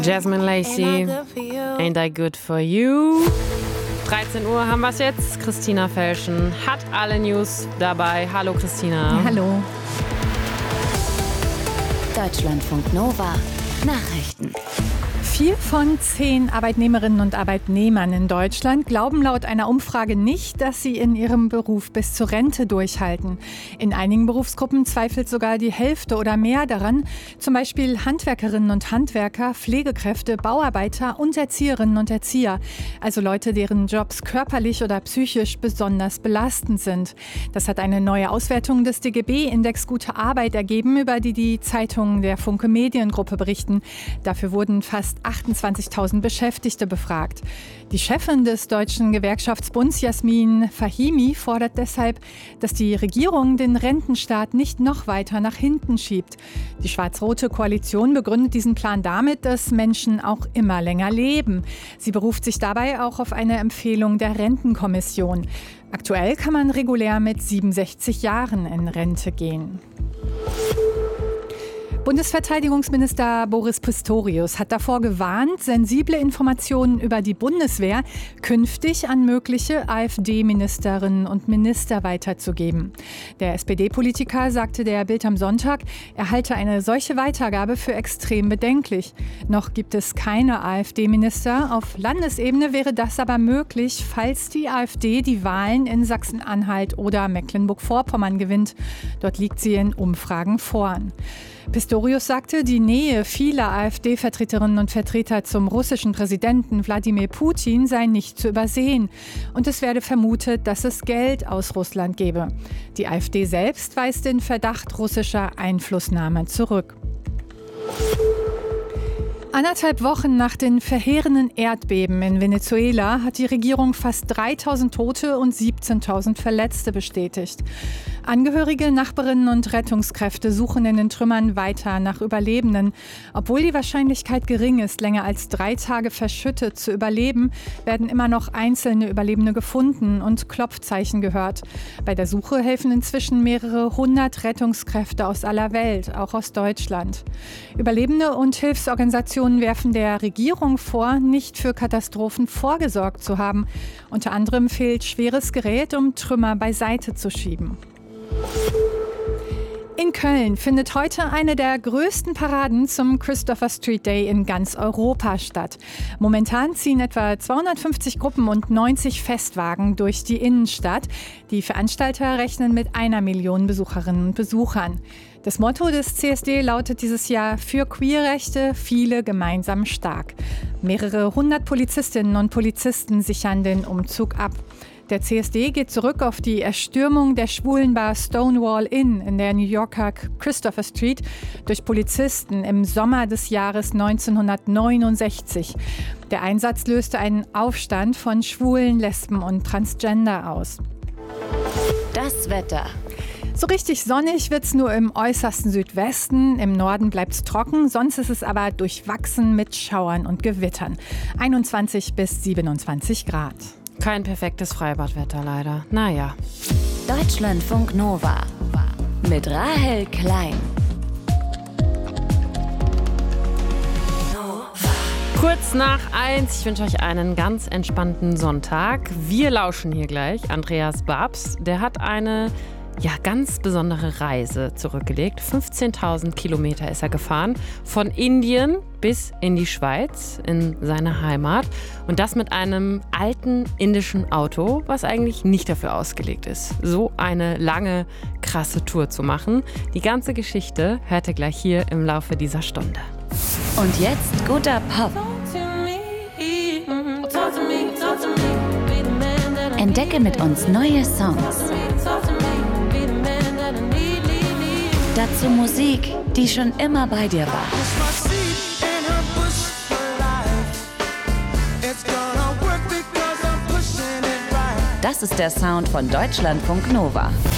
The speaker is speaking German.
Jasmine Lacey, Ain't I Good For You? 13 Uhr haben wir es jetzt. Christina Felschen hat alle News dabei. Hallo Christina. Hallo. Deutschlandfunk Nova Nachrichten. 4 von 10 Arbeitnehmerinnen und Arbeitnehmern in Deutschland glauben laut einer Umfrage nicht, dass sie in ihrem Beruf bis zur Rente durchhalten. In einigen Berufsgruppen zweifelt sogar die Hälfte oder mehr daran. Zum Beispiel Handwerkerinnen und Handwerker, Pflegekräfte, Bauarbeiter und Erzieherinnen und Erzieher. Also Leute, deren Jobs körperlich oder psychisch besonders belastend sind. Das hat eine neue Auswertung des DGB-Index Gute Arbeit ergeben, über die die Zeitungen der Funke Mediengruppe berichten. Dafür wurden fast 28.000 Beschäftigte befragt. Die Chefin des Deutschen Gewerkschaftsbunds, Jasmin Fahimi, fordert deshalb, dass die Regierung den Rentenstaat nicht noch weiter nach hinten schiebt. Die schwarz-rote Koalition begründet diesen Plan damit, dass Menschen auch immer länger leben. Sie beruft sich dabei auch auf eine Empfehlung der Rentenkommission. Aktuell kann man regulär mit 67 Jahren in Rente gehen. Bundesverteidigungsminister Boris Pistorius hat davor gewarnt, sensible Informationen über die Bundeswehr künftig an mögliche AfD-Ministerinnen und Minister weiterzugeben. Der SPD-Politiker sagte der Bild am Sonntag, er halte eine solche Weitergabe für extrem bedenklich. Noch gibt es keine AfD-Minister. Auf Landesebene wäre das aber möglich, falls die AfD die Wahlen in Sachsen-Anhalt oder Mecklenburg-Vorpommern gewinnt. Dort liegt sie in Umfragen vorn. Pistorius sagte, die Nähe vieler AfD-Vertreterinnen und Vertreter zum russischen Präsidenten Wladimir Putin sei nicht zu übersehen. Und es werde vermutet, dass es Geld aus Russland gebe. Die AfD selbst weist den Verdacht russischer Einflussnahme zurück. 1,5 Wochen nach den verheerenden Erdbeben in Venezuela hat die Regierung fast 3.000 Tote und 17.000 Verletzte bestätigt. Angehörige, Nachbarinnen und Rettungskräfte suchen in den Trümmern weiter nach Überlebenden. Obwohl die Wahrscheinlichkeit gering ist, länger als 3 Tage verschüttet zu überleben, werden immer noch einzelne Überlebende gefunden und Klopfzeichen gehört. Bei der Suche helfen inzwischen mehrere 100 Rettungskräfte aus aller Welt, auch aus Deutschland. Überlebende und Hilfsorganisationen werfen der Regierung vor, nicht für Katastrophen vorgesorgt zu haben. Unter anderem fehlt schweres Gerät, um Trümmer beiseite zu schieben. In Köln findet heute eine der größten Paraden zum Christopher Street Day in ganz Europa statt. Momentan ziehen etwa 250 Gruppen und 90 Festwagen durch die Innenstadt. Die Veranstalter rechnen mit 1 Million Besucherinnen und Besuchern. Das Motto des CSD lautet dieses Jahr: für Queerrechte, viele gemeinsam stark. Mehrere 100 Polizistinnen und Polizisten sichern den Umzug ab. Der CSD geht zurück auf die Erstürmung der Schwulenbar Stonewall Inn in der New Yorker Christopher Street durch Polizisten im Sommer des Jahres 1969. Der Einsatz löste einen Aufstand von Schwulen, Lesben und Transgender aus. Das Wetter. So richtig sonnig wird's nur im äußersten Südwesten. Im Norden bleibt's trocken, sonst ist es aber durchwachsen mit Schauern und Gewittern. 21 bis 27 Grad. Kein perfektes Freibadwetter leider. Naja. Deutschlandfunk Nova mit Rahel Klein. Kurz nach 1. Ich wünsche euch einen ganz entspannten Sonntag. Wir lauschen hier gleich. Andreas Babs, der hat eine ganz besondere Reise zurückgelegt. 15.000 Kilometer ist er gefahren. Von Indien bis in die Schweiz, in seine Heimat. Und das mit einem alten indischen Auto, was eigentlich nicht dafür ausgelegt ist, so eine lange, krasse Tour zu machen. Die ganze Geschichte hört ihr gleich hier im Laufe dieser Stunde. Und jetzt guter Pop. Entdecke mit uns neue Songs. Dazu Musik, die schon immer bei dir war. Das ist der Sound von Deutschlandfunk Nova.